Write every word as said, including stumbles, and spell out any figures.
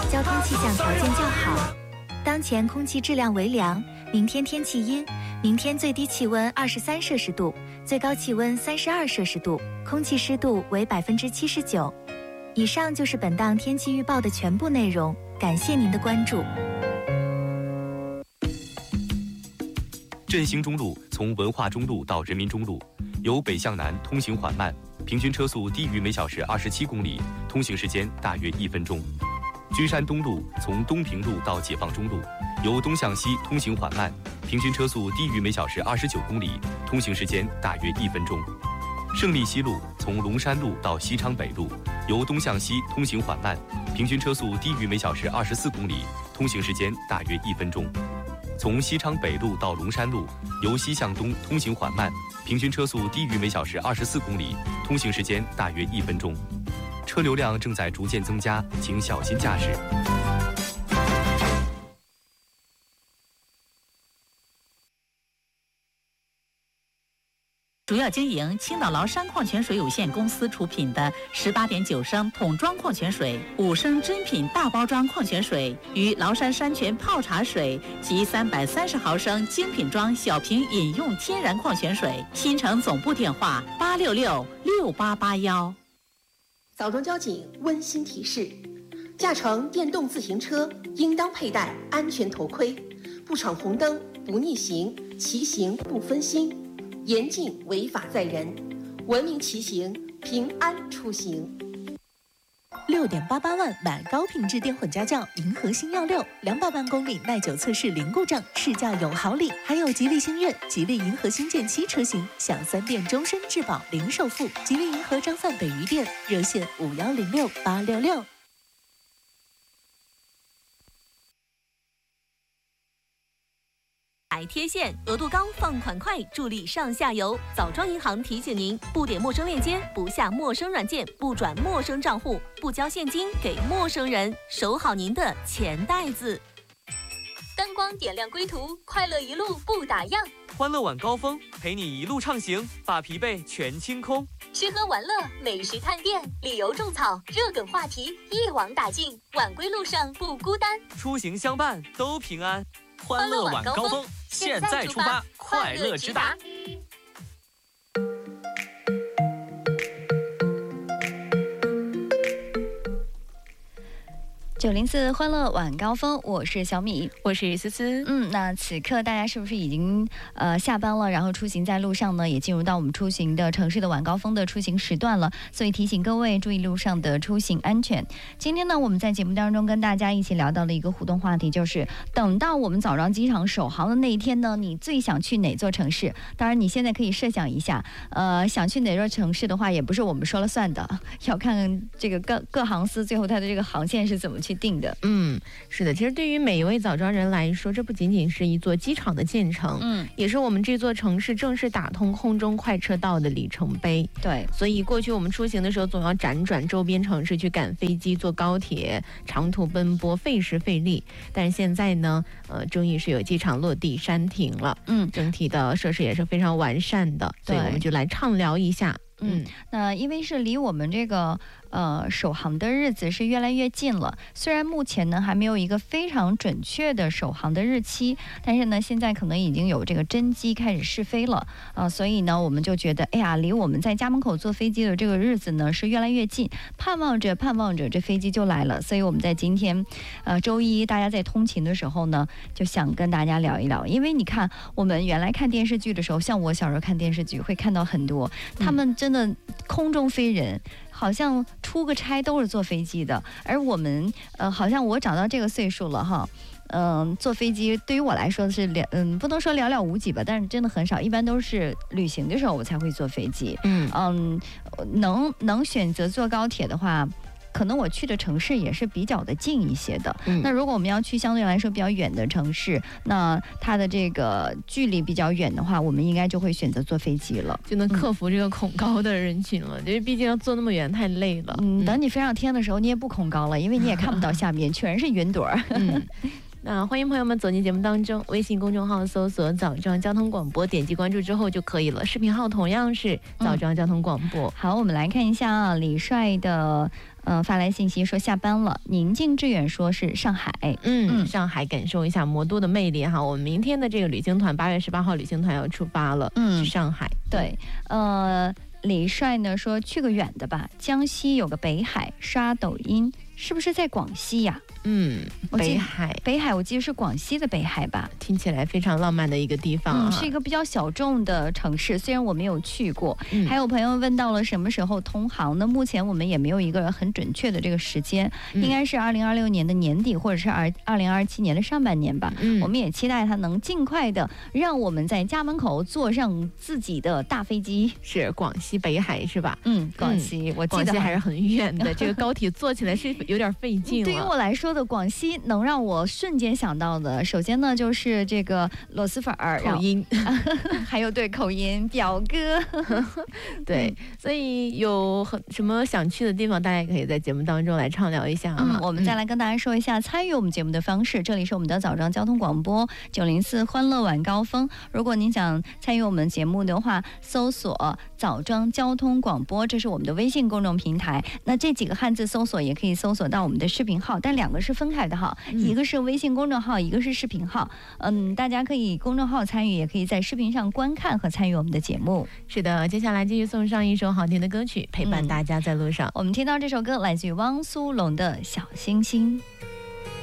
交通气象条件较好。当前空气质量为良，明天天气阴，明天最低气温二十三摄氏度，最高气温三十二摄氏度，空气湿度为百分之七十九。以上就是本档天气预报的全部内容，感谢您的关注。 振兴中路从文化中路到人民中路，由北向南通行缓慢，平均车速低于每小时二十七公里，通行时间大约一分钟。君山东路从东平路到解放中路，由东向西通行缓慢，平均车速低于每小时二十九公里，通行时间大约一分钟。胜利西路从龙山路到西昌北路，由东向西通行缓慢，平均车速低于每小时二十四公里，通行时间大约一分钟。从西昌北路到龙山路，由西向东通行缓慢，平均车速低于每小时二十四公里，通行时间大约一分钟。车流量正在逐渐增加，请小心驾驶。 主要经营青岛崂山矿泉水有限公司出品的十八点九升桶装矿泉水、五升真品大包装矿泉水与崂山山泉泡茶水及三百三十毫升精品装小瓶饮用天然矿泉水，新城总部电话八六六六八八幺。 枣庄交警温馨提示：驾乘电动自行车应当佩戴安全头盔，不闯红灯、不逆行，骑行不分心，严禁违法载人，文明骑行，平安出行。 六点八八万买高品质电混家轿，银河星耀六，两百万公里耐久测试零故障，试驾有好礼，还有吉利星越、吉利银河星舰七车型，享三电终身质保零首付。吉利银河张范北余店热线五幺零六八六六。 买贴现，额度高，放款快，助力上下游。枣庄银行提醒您：不点陌生链接，不下陌生软件，不转陌生账户，不交现金给陌生人，守好您的钱袋子。灯光点亮归途，快乐一路不打烊。 欢乐晚高峰，陪你一路畅行，把疲惫全清空。 吃喝玩乐、美食探店、旅游种草，热梗话题一网打尽，晚归路上不孤单， 出行相伴都平安。 欢乐晚高峰， 现在出发，快乐直达。 九零四欢乐晚高峰，我是小米， 我是思思。 嗯，那此刻大家是不是已经呃下班了？然后出行在路上呢，也进入到我们出行的城市的晚高峰的出行时段了。所以提醒各位注意路上的出行安全。今天呢，我们在节目当中跟大家一起聊到了一个互动话题，就是等到我们枣庄机场首航的那一天呢，你最想去哪座城市？当然，你现在可以设想一下，呃，想去哪座城市的话，也不是我们说了算的，要看这个各各航司最后它的这个航线是怎么去定的。 嗯，是的，其实对于每一位枣庄人来说，这不仅仅是一座机场的建成，嗯，也是我们这座城市正式打通空中快车道的里程碑。 对， 所以过去我们出行的时候，总要辗转周边城市去赶飞机、坐高铁，长途奔波，费时费力。但是现在呢，呃，终于是有机场落地山停了，嗯，整体的设施也是非常完善的，所以我们就来畅聊一下。 嗯，那因为是离我们这个呃首航的日子是越来越近了，虽然目前呢还没有一个非常准确的首航的日期，但是呢现在可能已经有这个真机开始试飞了啊、呃，所以呢我们就觉得，哎呀，离我们在家门口坐飞机的这个日子呢是越来越近，盼望着盼望着这飞机就来了。所以我们在今天呃周一大家在通勤的时候呢，就想跟大家聊一聊，因为你看我们原来看电视剧的时候，像我小时候看电视剧会看到很多他们真的空中飞人，好像出个差都是坐飞机的，而我们呃，好像我长到这个岁数了哈，嗯、呃，坐飞机对于我来说是寥嗯，不能说寥寥无几吧，但是真的很少，一般都是旅行的时候我才会坐飞机。嗯嗯，能能选择坐高铁的话，可能我去的城市也是比较的近一些的、嗯、那如果我们要去相对来说比较远的城市，那它的这个距离比较远的话，我们应该就会选择坐飞机了， 就能克服这个恐高的人群了、嗯、因为毕竟要坐那么远太累了。 嗯，等你飞上天的时候你也不恐高了，因为你也看不到下面全是云朵。嗯那欢迎朋友们走进节目当中，微信公众号搜索枣庄交通广播，点击关注之后就可以了，视频号同样是枣庄交通广播、嗯、 好，我们来看一下啊，李帅的呃发来信息说下班了，宁静致远说是上海， 嗯，上海感受一下魔都的魅力哈。我们明天的这个旅行团，八月十八号旅行团要出发了，嗯，去上海。 对，呃，李帅呢说去个远的吧，江西有个北海，刷抖音是不是在广西呀？ 嗯，北海， 北海，我记得是广西的北海吧， 听起来非常浪漫的一个地方、啊嗯，是一个比较小众的城市，虽然我没有去过。嗯、还有朋友问到了什么时候通航呢？目前我们也没有一个很准确的这个时间，嗯、应该是二零二六年的年底，或者是二二零二七年的上半年吧。嗯，我们也期待它能尽快的让我们在家门口坐上自己的大飞机。 是广西北海是吧？ 嗯，广西，嗯、我记得广西还是很远的，这个高铁坐起来是有点费劲了。 对于我来说的广西能让我瞬间想到的，首先呢就是这个螺蛳粉儿口音， 还有对口音表哥， 对，所以有很什么想去的地方，大家也可以在节目当中来畅聊一下、啊。 嗯，我们再来跟大家说一下参与我们节目的方式。这里是我们的早上交通广播九零四欢乐晚高峰。如果您想参与我们节目的话，搜索早庄交通广播，这是我们的微信公众平台。那这几个汉字搜索也可以搜索到我们的视频号，但两个是分开的号，嗯、一个是微信公众号，一个是视频号。嗯，大家可以公众号参与，也可以在视频上观看和参与我们的节目。 是的，接下来继续送上一首好听的歌曲，陪伴大家在路上。 嗯、我们听到这首歌来自于汪苏泷的《小星星》。